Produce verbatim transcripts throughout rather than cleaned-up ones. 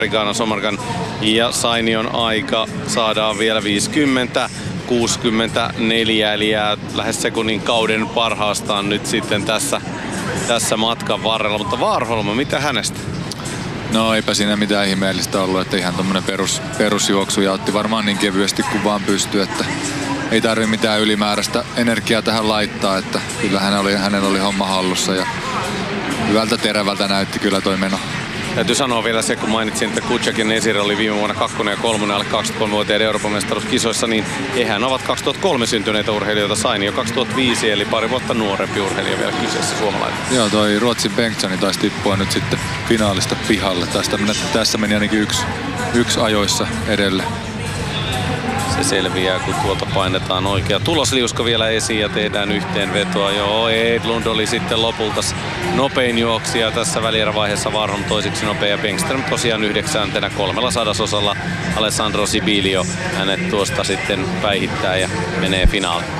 Gano Somargan ja Sainion aika saadaan vielä viisikymmentä kuusikymmentäneljä, eli jää lähes sekunnin kauden parhaastaan nyt sitten tässä, tässä matkan varrella. Mutta Warholm, mitä hänestä? No eipä siinä mitään ihmeellistä ollut, että ihan tommonen perus, perusjuoksu ja otti varmaan niin kevyesti kuin vaan pystyy, että ei tarvi mitään ylimääräistä energiaa tähän laittaa, että kyllä hänellä oli, hänellä oli homma hallussa ja hyvältä terävältä näytti kyllä toi meno. Täytyy sanoa vielä se, kun mainitsin, että Kutsek ja Nesir oli viime vuonna kakkonen ja kolmonen alle kaksikymmentäkolmevuotiaiden Euroopan mestaruuskisoissa, niin hehän ovat kaksituhattakolme syntyneitä urheilijoita. Saini jo kaksituhattaviisi, eli pari vuotta nuorempi urheilija vielä kyseessä suomalainen. Joo, toi Ruotsin Bengtssoni taisi tippua nyt sitten finaalista pihalle. Tästä, tässä meni ainakin yksi, yksi ajoissa edelle. Se selviää, kun tuolta painetaan oikea tulosliuska vielä esiin ja tehdään yhteenvetoa. Joo, Edlund oli sitten lopulta nopein juoksija tässä välierävaiheessa. Warholm toiseksi nopea ja Bengström tosiaan yhdeksäntenä kolmella sadasosalla. Alessandro Sibilio hänet tuosta sitten päihittää ja menee finaaliin.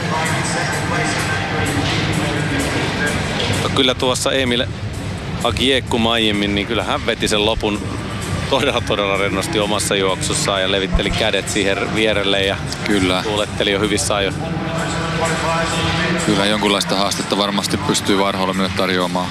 Mutta kyllä tuossa Emil Agiekku aiemmin, niin kyllä hän veti sen lopun todella todella rennosti omassa juoksussaan ja levitteli kädet siihen vierelle ja kyllä tuuletteli jo hyvissä ajoin. Kyllä jonkunlaista haastetta varmasti pystyy Warholmille tarjoamaan.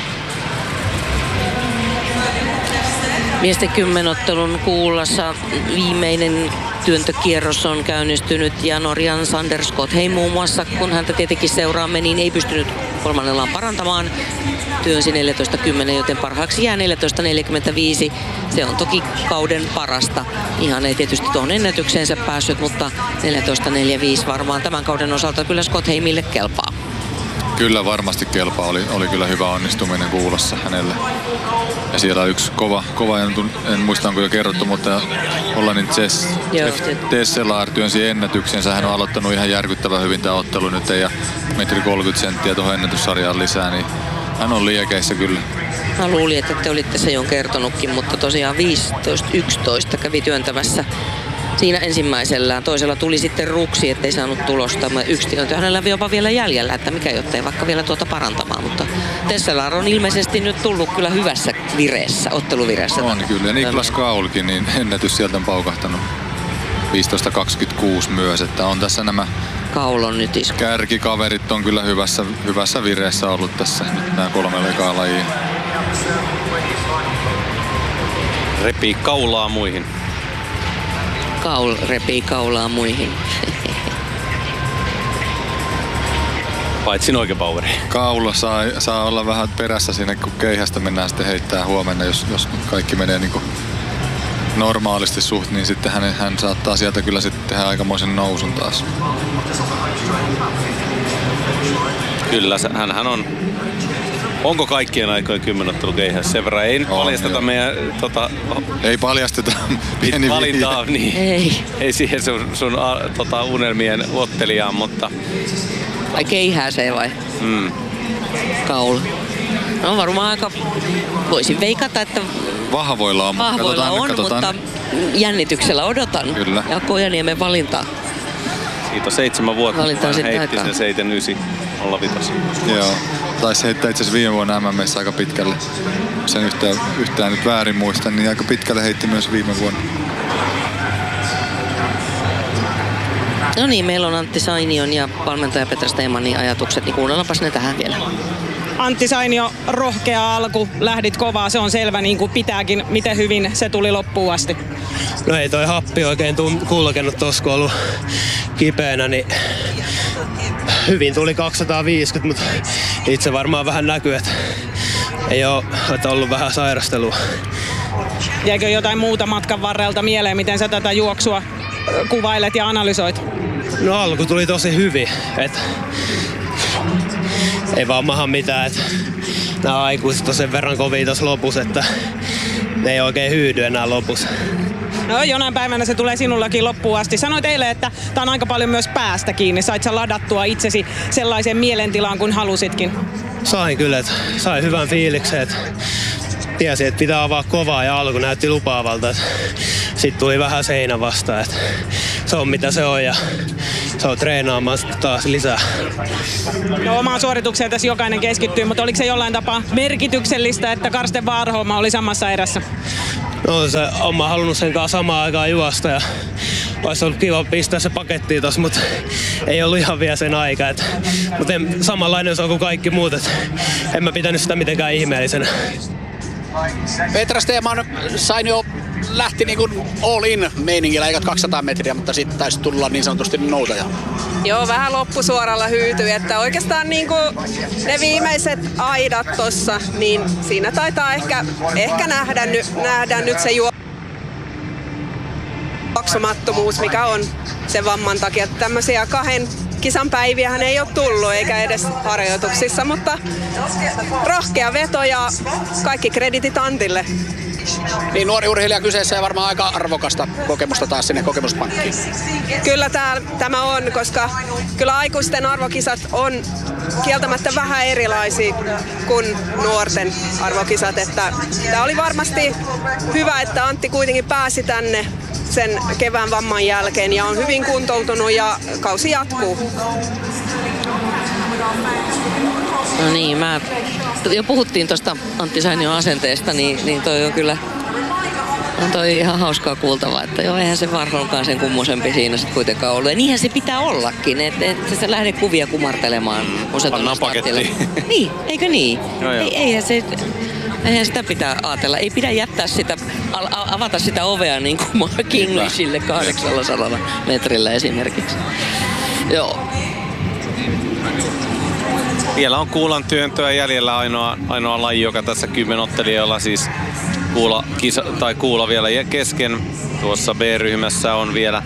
Miesten kymmenottelun kuulassa viimeinen työntökierros on käynnistynyt ja Norjan Sander Skothei muun muassa, kun häntä tietenkin seuraamme, niin ei pystynyt kolmannellaan parantamaan. Työnsi neljätoista kymmenen, joten parhaaksi jää neljätoista neljäkymmentäviisi. Se on toki kauden parasta. Ihan ei tietysti tuohon ennätykseensä päässyt, mutta neljätoista neljäkymmentäviisi varmaan tämän kauden osalta kyllä Skotheimille kelpaa. Kyllä varmasti kelpaa. Oli, oli kyllä hyvä onnistuminen kuulossa hänelle. Ja siellä yksi kova, kova en, en muista onko jo kerrottu, mutta Hollannin Jess Tesselar työnsi ennätyksensä. Hän on aloittanut ihan järkyttävän hyvin tämä ottelu nyt ja metri kolmekymmentä senttiä tuohon ennätyssarjaan lisää, niin hän on liekeissä kyllä. Mä luulin, että te olitte se jo kertonutkin, mutta tosiaan viisitoista yksitoista kävi työntämässä siinä ensimmäisellään. Toisella tuli sitten ruksi, ettei saanut tulosta. Yksi työntö hänellä jopa vielä jäljellä, että mikä jottei vaikka vielä tuota parantamaan. Mutta Tesselar on ilmeisesti nyt tullut kyllä hyvässä vireessä, otteluvireessä. On kyllä, ja Niklas Kaulkin, niin ennätys sieltä on paukahtanut viisitoista kaksikymmentäkuusi myös, että on tässä nämä Kaulon nyt isku. Kärkikaverit on kyllä hyvässä, hyvässä vireessä ollut tässä nyt nämä kolme ekaa lajia. Repii kaulaa muihin. Kaul repii kaulaa muihin. Paitsi Noikebaueri. Kaula saa, saa olla vähän perässä siinä, kun keihästä mennään sitten heittää huomenna, jos, jos kaikki menee niin kuin normaalisti suht, niin sitten hän, hän saattaa sieltä kyllä sitten tehdä aikamoisen nousun taas. Kyllä, hänhän on. Onko kaikkien aikojen kymmenottelu keihässä? Sen verran ei nyt on, paljasteta jo meidän tota, ei paljasteta pieni valintaa, niin ei. ei siihen sun, sun a, tota, unelmien ottelijaan, mutta vai keihääseen vai? Mm. Kaul. No varmaan aika, voisin veikata, että vahvoilla on, vahvoilla katsotaan, on katsotaan. Mutta jännityksellä odotan. Kyllä. Ja Kojaniemen valintaa. Siitä on seitsemän vuotta, kun hän heitti aikaa. sen seitsemänkymmentäyhdeksän nolla viisi. Joo. Taisi heittää itse asiassa viime vuonna M M:ssä aika pitkälle. Sen yhtään, yhtään nyt väärin muistan, niin aika pitkälle heitti myös viime vuonna. No niin, meillä on Antti Sainion ja valmentaja Petra Steemanin ajatukset, niin kuunnellaanpas ne tähän vielä. Antti Sainio, rohkea alku, lähdit kovaa, se on selvä niin kuin pitääkin. Miten hyvin se tuli loppuun asti? No ei toi happi oikein kulkenut tossa, kun ollut kipeänä, niin hyvin tuli kaksisataaviisikymmentä, mutta itse varmaan vähän näkyy, että ei ole että ollut vähän sairastelua. Jäikö jotain muuta matkan varrelta mieleen, miten sä tätä juoksua kuvailet ja analysoit? No alku tuli tosi hyvin, että ei vaan maha mitään, että nämä aikuiset on sen verran kovia tässä lopussa, että ne ei oikein hyydy enää lopussa. No jonain päivänä se tulee sinullakin loppuun asti. Sanoit eilen, että tää on aika paljon myös päästä kiinni. Sait sä ladattua itsesi sellaiseen mielentilaan kuin halusitkin? Sain kyllä, että sain hyvän fiiliksen, että tiesin, että pitää avaa kovaa ja alku näytti lupaavalta. Sitten tuli vähän seinä vastaan, että se on mitä se on ja se on treenaamaan taas lisää. No omaan suoritukseen tässä jokainen keskittyy, mutta oliko se jollain tapaa merkityksellistä, että Karsten Warholm oli samassa erässä? No se on mä halunnut sen kanssa samaan aikaan juosta ja olisi ollut kiva pistää se pakettiin tossa, mutta ei ollut ihan vielä sen aika. Et, mutta en, samanlainen se on kuin kaikki muut, et en mä pitänyt sitä mitenkään ihmeellisenä. Petra Steeman sain jo lähti niin kuin all in meiningillä, eikä kaksisataa metriä, mutta sitten taisi tulla niin sanotusti noutaja. Joo, vähän loppusuoralla hyytyi, että oikeastaan niin kuin ne viimeiset aidat tossa, niin siinä taitaa ehkä, ehkä nähdä, nähdä nyt se juoksumattomuus, mikä on sen vamman takia. Tämmöisiä kahden kisan päiviä hän ei ole tullut, eikä edes harjoituksissa, mutta rohkea veto ja kaikki kreditit Antille. Niin nuori urheilija kyseessä ja varmaan aika arvokasta kokemusta taas sinne kokemuspankkiin. Kyllä tää, tämä on, koska kyllä aikuisten arvokisat on kieltämättä vähän erilaisia kuin nuorten arvokisat. Että tämä oli varmasti hyvä, että Antti kuitenkin pääsi tänne sen kevään vamman jälkeen ja on hyvin kuntoutunut ja kausi jatkuu. No niin, mä jo puhuttiin tuosta Antti Sainion asenteesta, niin, niin toi on kyllä on toi ihan hauskaa kuultavaa, että joo, eihän se varhaankaan sen kummosempi siinä sitten kuitenkaan ollut. Ja niinhän se pitää ollakin, että et se lähde kuvia kumartelemaan, kun se tuonne startille. Niin, eikö niin? Joo, joo. Ei, eihän, se, eihän sitä pitää ajatella. Ei pidä jättää sitä, avata sitä ovea niin kuin Mark Englishille kahdeksansataa metrillä esimerkiksi. Joo. Vielä on kuulan työntöä jäljellä ainoa, ainoa laji, joka tässä kymmenottelijalla siis kuula, kisa, tai kuula vielä kesken. Tuossa B-ryhmässä on vielä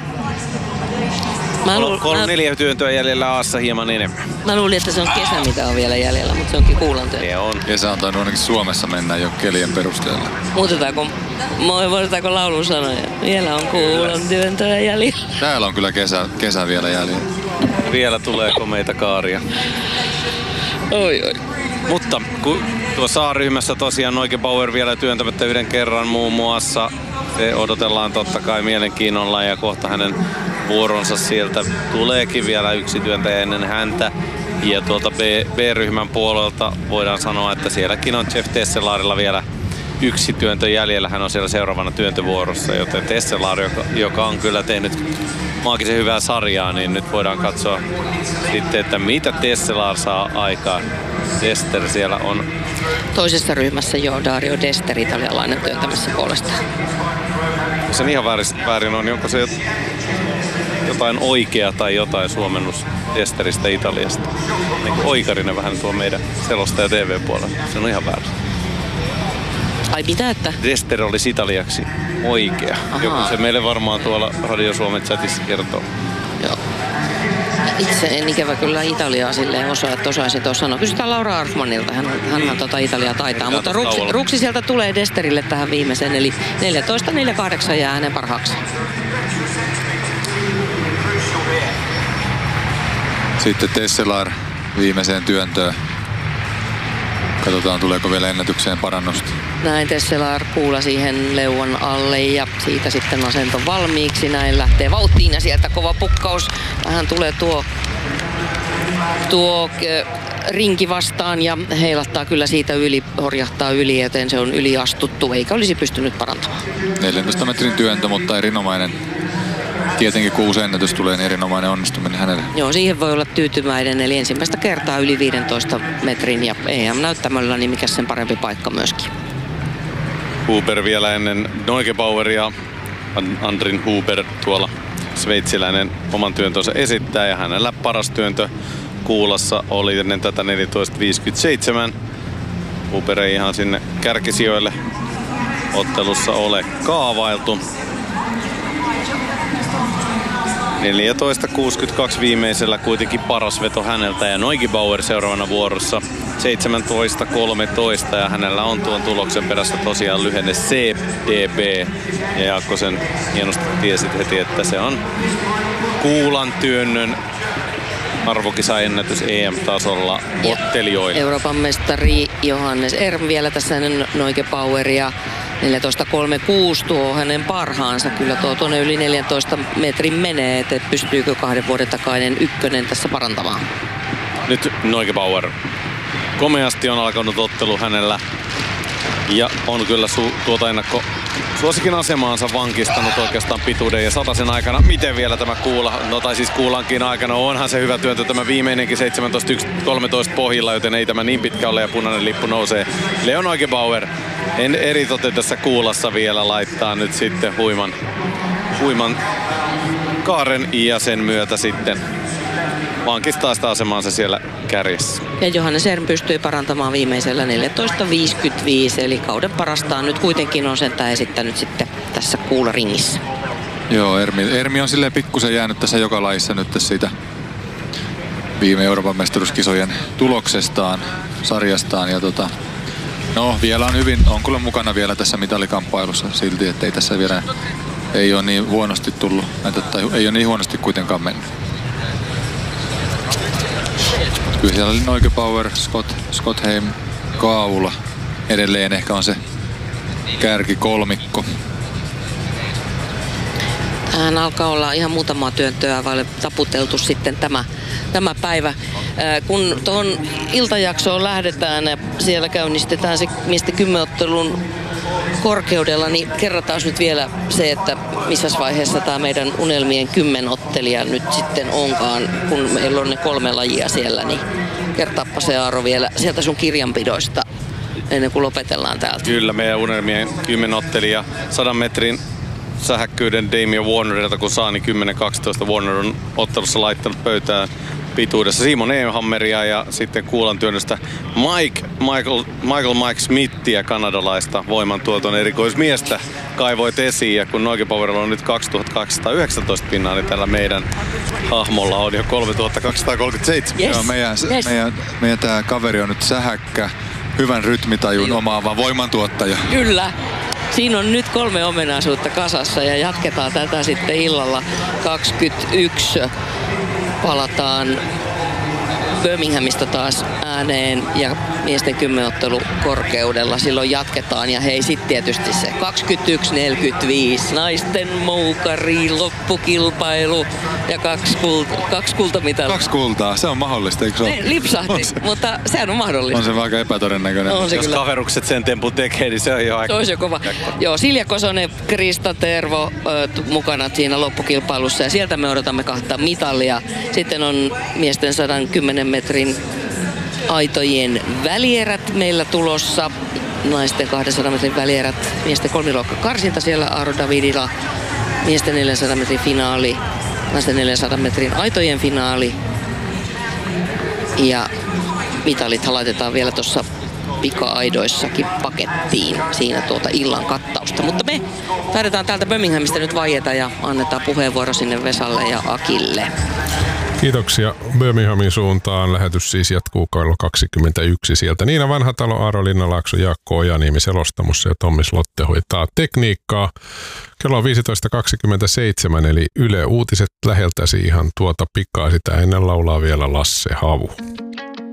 luul, kolme, mä, neljä työntöä jäljellä, Aassa hieman enemmän. Mä luulin, että se on kesä, mitä on vielä jäljellä, mutta se onkin kuulan työntö. Se on. Kesä on tainnut ainakin Suomessa mennä jo kelien perusteella. Muutetaanko, muutetaanko laulun sanoja? Vielä on kuulan työntöä jäljellä. Täällä on kyllä kesä, kesä vielä jäljellä. Vielä tulee komeita kaaria. Oi, oi. Mutta kun tuossa A-ryhmässä tosiaan Neugebauer vielä työntämättä yhden kerran muun muassa. Se odotellaan totta kai mielenkiinnolla ja kohta hänen vuoronsa sieltä tuleekin vielä yksi työntäjä ennen häntä. Ja tuolta B, B-ryhmän puolelta voidaan sanoa, että sielläkin on Jeff Tesselarilla vielä yksi työntö jäljellä. Hän on siellä seuraavana työntövuorossa, joten Tesselar, joka, joka on kyllä tehnyt maagisen hyvää sarjaa, niin nyt voidaan katsoa sitten, että mitä Tesselar saa aikaan. Dester siellä on. Toisessa ryhmässä jo Dario Dester, italialainen, työntämässä puolestaan. Se on ihan väärin on, onko se jotain oikea tai jotain suomennus Desteristä Italiasta. Niin oikarinen vähän tuo meidän selostaja T V-puolella. Se on ihan väärin. Ai mitä, että? Dester olisi italiaksi oikea. Aha. Joku se meille varmaan tuolla Radio Suomen chatissa kertoo. Joo. Itse en ikävä kyllä Italiaa silleen osaa, että osaisin tuossa sanoa. Kysytään Laura Arfmanilta, hän, hänhän tuota Italiaa taitaa. Mutta ruksi, ruksi sieltä tulee Desterille tähän viimeiseen, eli neljätoista neljäkymmentäkahdeksan jää hänen parhaaksi. Sitten Tesselar viimeiseen työntöön. Katsotaan, tuleeko vielä ennätykseen parannusta. Näin Tesselar kuula siihen leuan alle ja siitä sitten asento valmiiksi. Näin lähtee vauhtiin ja sieltä kova pukkaus. Vähän tulee tuo, tuo rinki vastaan ja heilattaa kyllä siitä yli, horjahtaa yli, joten se on yliastuttu eikä olisi pystynyt parantamaan. neljäntoista metrin työntö, mutta erinomainen. Tietenkin kun uusi ennätys tulee, niin erinomainen onnistuminen hänelle. Joo, siihen voi olla tyytyväinen, eli ensimmäistä kertaa yli viidentoista metrin ja E M-näyttämöllä, niin mikä sen parempi paikka myöskin. Huber vielä ennen Neugebaueria. Andrin Huber tuolla sveitsiläinen oman työntönsä esittää ja hänellä paras työntö kuulassa oli ennen tätä neljätoista viisikymmentäseitsemän. Huber ei ihan sinne kärkisijoille ottelussa ole kaavailtu. neljätoista kuusikymmentäkaksi viimeisellä kuitenkin paras veto häneltä ja Neugebauer seuraavana vuorossa seitsemäntoista kolmetoista ja hänellä on tuon tuloksen perässä tosiaan lyhenne C D B ja Jaakko sen hienosti tiesit heti, että se on kuulan työnnön arvokisaennätys E M-tasolla ottelijoille. Euroopan mestari Johannes Erm vielä tässä ennen Neugebaueria. neljätoista kolmekymmentäkuusi tuo hänen parhaansa. Kyllä tuo tuonne yli neljäntoista metrin menee, että pystyykö kahden vuoden takainen ykkönen tässä parantamaan. Nyt Neugebauer. Komeasti on alkanut ottelu hänellä ja on kyllä su- tuota ennakko suosikin asemaansa vankistanut oikeastaan pituuden ja satasen aikana. Miten vielä tämä Kuula, no tai siis Kuulankin aikana, onhan se hyvä työntö tämä viimeinenkin seitsemäntoista yksi kolmetoista pohjilla, joten ei tämä niin pitkä ole ja punainen lippu nousee. Leon Neugebauer en eritoten tässä Kuulassa vielä laittaa nyt sitten huiman, huiman kaaren ja sen myötä sitten vankistaa sitä asemaansa siellä kärjessä. Ja Johannes Erm pystyi parantamaan viimeisellä neljätoista viisikymmentäviisi, eli kauden parastaan nyt kuitenkin on sentään esittänyt sitten tässä Kuula-ringissä. Joo, Ermi, Ermi on silleen pikkusen jäänyt tässä joka lajissa nyt siitä viime Euroopan mestaruuskisojen tuloksestaan, sarjastaan. Ja tota, no vielä on hyvin, on kyllä mukana vielä tässä mitalikamppailussa silti, että ei tässä vielä ei ole niin huonosti tullut, tai ei ole niin huonosti kuitenkaan mennyt. Kyllä siellä oli Neugebauer, Scott, Scottheim, Kaula. Edelleen ehkä on se kärkikolmikko. Hän alkaa olla ihan muutamaa työntöä vaille taputeltu sitten tämä, tämä päivä. Kun tuohon iltajaksoon lähdetään ja siellä käynnistetään se miesten kymmenottelun korkeudella, niin kerrotaan nyt vielä se, että missä vaiheessa tämä meidän unelmien kymmenottelija nyt sitten onkaan, kun meillä on ne kolme lajia siellä, niin kertaappa se Aaro vielä sieltä sun kirjanpidoista ennen kuin lopetellaan täältä. Kyllä, meidän unelmien kymmenottelija sadan metrin sähäkkyyden Damien Warnerilta, kun saa, niin kymmenen kaksitoista Warner on ottelussa laittanut pöytään pituudessa Simon Ehammeria ja sitten Kuulan työnnöstä Mike, Michael, Michael Mike Smithia, kanadalaista voimantuoton erikoismiestä kaivoit esiin. Ja kun Neugebauerilla on nyt kaksituhattakaksisataayhdeksäntoista pinnaa, niin tällä meidän hahmolla on jo kolmetuhattakaksisataakolmekymmentäseitsemän. Yes. Joo, meidän, Yes. meidän, meidän tämä kaveri on nyt sähäkkä, hyvän rytmitajun omaava voimantuottaja. Kyllä. Siinä on nyt kolme omenaisuutta kasassa ja jatketaan tätä sitten illalla kaksikymmentäyksi. Palataan Birminghamista taas ääneen ja miesten kymmenottelu korkeudella. Silloin jatketaan ja hei sit tietysti se kaksikymmentäyksi neljäkymmentäviisi naisten moukari, loppukilpailu ja kaksi, kulta, kaksi kultamitalia. Kaksi kultaa, se on mahdollista, eikö se ole? Lipsahti, se, mutta sehän on mahdollista. On se vaikka epätodennäköinen. On se Jos kyllä. kaverukset sen tempun tekee, niin se on jo aika. Se olisi jo kova. Joo, Silja Kosonen, Krista Tervo ö, t- mukana siinä loppukilpailussa ja sieltä me odotamme kahta mitalia. Sitten on miesten sata kymmenen metrin aitojen välierät meillä tulossa. Naisten kahdensadan metrin välierät, miesten kolmiluokka karsinta siellä Aaro Davidilla. Miesten neljänsadan metrin finaali, naisten neljänsadan metrin aitojen finaali. Ja mitalit laitetaan vielä tuossa pika-aidoissakin pakettiin siinä tuota illan kattausta. Mutta me taidetaan täältä Birminghamista nyt vaieta ja annetaan puheenvuoro sinne Vesalle ja Akille. Kiitoksia Birminghamin suuntaan. Lähetys siis jatkuu kello kaksikymmentäyksi sieltä. Niina Vanhatalo, Aaro Linnalaakso, Jaakko Ojaniemi selostamossa ja Tommi Slotte hoitaa tekniikkaa. Kello on viisitoista kaksikymmentäseitsemän eli Yle Uutiset läheltäsi ihan tuota pikaa. Sitä ennen laulaa vielä Lasse Havu.